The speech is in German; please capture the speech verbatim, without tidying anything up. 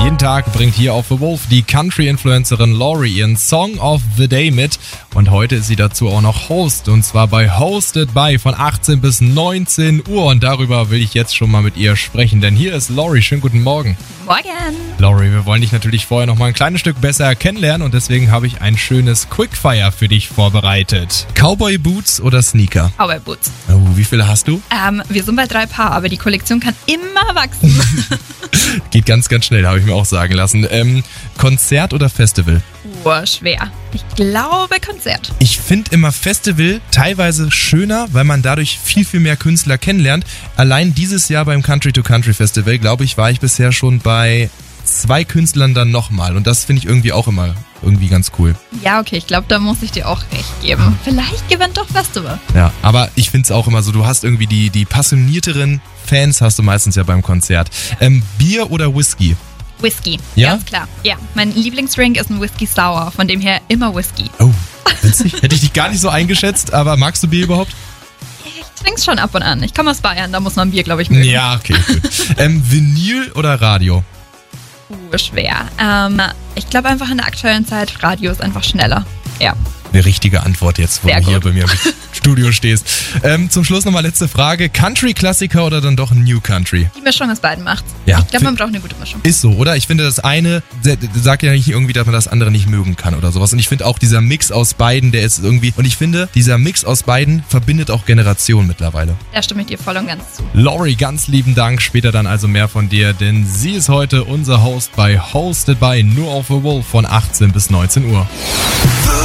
Jeden Tag bringt hier auf The Wolf die Country-Influencerin Lori ihren Song of the Day mit. Und heute ist sie dazu auch noch Host. Und zwar bei Hosted By von achtzehn bis neunzehn Uhr. Und darüber will ich jetzt schon mal mit ihr sprechen. Denn hier ist Lori. Schönen guten Morgen. Morgen. Lori, wir wollen dich natürlich vorher noch mal ein kleines Stück besser kennenlernen. Und deswegen habe ich ein schönes Quickfire für dich vorbereitet. Cowboy Boots oder Sneaker? Cowboy Boots. Oh, wie viele hast du? Ähm, wir sind bei drei Paar, aber die Kollektion kann immer wachsen. Geht ganz, ganz schnell, habe ich mir auch sagen lassen. Ähm, Konzert oder Festival? Oh, schwer. Ich glaube Konzert. Ich finde immer Festival teilweise schöner, weil man dadurch viel, viel mehr Künstler kennenlernt. Allein dieses Jahr beim Country to Country Festival, glaube ich, war ich bisher schon bei zwei Künstlern dann nochmal. Und das finde ich irgendwie auch immer irgendwie ganz cool. Ja, okay, ich glaube, da muss ich dir auch recht geben. Vielleicht gewinnt doch Festival. Ja, aber ich finde es auch immer so, du hast irgendwie die, die passionierteren Fans hast du meistens ja beim Konzert. Ähm, Bier oder Whisky? Whisky, Ja? ganz klar. Ja, mein Lieblingsdrink ist ein Whisky Sour, von dem her immer Whisky. Oh, witzig. Hätte ich dich gar nicht so eingeschätzt, aber magst du Bier überhaupt? Ich trink's schon ab und an. Ich komme aus Bayern, da muss man Bier, glaube ich, mögen. Ja, okay, gut. ähm, Vinyl oder Radio? Uh, schwer. Ähm, ich glaube einfach in der aktuellen Zeit, Radio ist einfach schneller. Ja. Eine richtige Antwort jetzt, wo Sehr du hier gut. bei mir im Studio stehst. Ähm, zum Schluss nochmal letzte Frage. Country-Klassiker oder dann doch New Country? Die Mischung aus beiden macht's. Ja. Ich glaube, man braucht eine gute Mischung. Ist so, oder? Ich finde, das eine se- sagt ja nicht irgendwie, dass man das andere nicht mögen kann oder sowas. Und ich finde auch dieser Mix aus beiden, der ist irgendwie... Und ich finde, dieser Mix aus beiden verbindet auch Generationen mittlerweile. Da stimme ich dir voll und ganz zu. Lori, ganz lieben Dank. Später dann also mehr von dir, denn sie ist heute unser Host bei Hosted By nur auf The Wolf von achtzehn bis neunzehn Uhr.